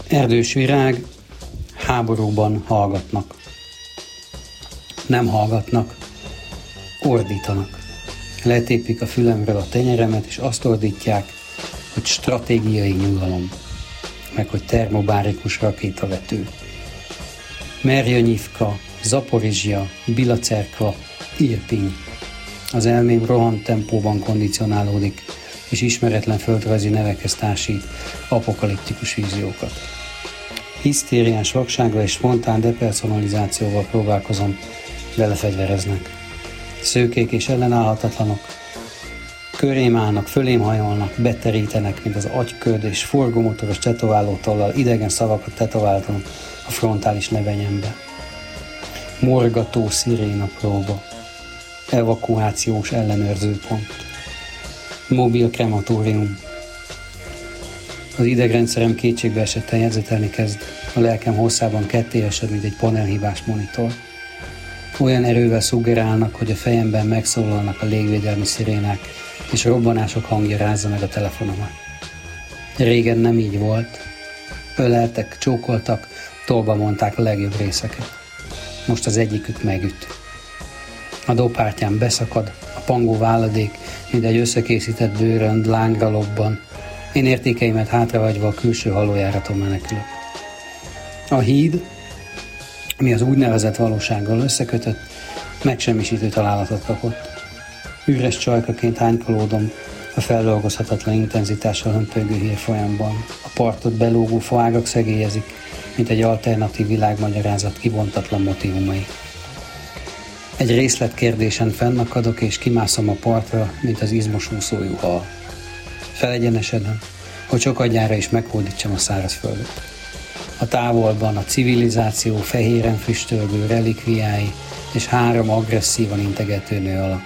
Erdős virág, háborúban hallgatnak. Nem hallgatnak, ordítanak. Letépik a fülemről a tenyeremet, és azt ordítják, hogy stratégiai nyugalom, meg hogy termobárikus rakétavető. Merjanyivka, Zaporizsia, Bilacerkva, Irpin. Az elmém rohant tempóban kondicionálódik, és ismeretlen földrajzi nevekhez társít apokaliptikus víziókat. Hisztériás vaksággal és spontán depersonalizációval próbálkozom, de lefegyvereznek. Szőkék és ellenállhatatlanok, körém állnak, fölém hajolnak, beterítenek, mint az agykörd és forgómotoros tetoválótollal idegen szavakat tetováltam a frontális lebenyembe. Morgató sziréna próba, evakuációs ellenőrzőpont, mobil krematórium. Az idegrendszerem kétségbe esetten jegyzetelni kezd, a lelkem hosszában kettéesed, mint egy panelhibás monitor. Olyan erővel szuggerálnak, hogy a fejemben megszólalnak a légvédelmi szirénák, és robbanások hangja rázza meg a telefonomat. Régen nem így volt. Öleltek, csókoltak, tolba mondták a legjobb részeket. Most az egyikük megüt. A dobhártyám beszakad, a pangó váladék, mint egy összekészített bőrönd lángra lobban. Én értékeimet hátrahagyva a külső halójáraton menekülök. A híd, ami az úgynevezett valósággal összekötött, megsemmisítő találatot kapott. Üres csajkaként hánykolódom a feldolgozhatatlan intenzitással hömpölygő hírfolyamban. A partot belógó faágak szegélyezik, mint egy alternatív világmagyarázat kibontatlan motívumai. Egy részletkérdésen fennakadok és kimászom a partra, mint az izmos úszójú hal. Felegyenesedem, hogy sokadjára is meghódítsam a szárazföldet. A távolban a civilizáció fehéren füstölgő relikviái és 3 agresszívan integető nő alak.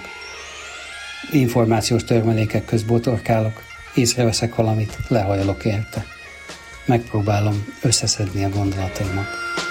Információs törmelékek közt botorkálok, észreveszek valamit, lehajolok érte. Megpróbálom összeszedni a gondolataimat.